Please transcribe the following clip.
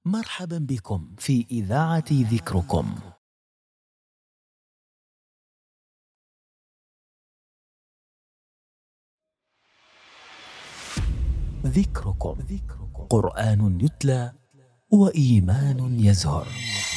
مرحبا بكم في إذاعة ذكركم. ذكركم قرآن يتلى وإيمان يزهر.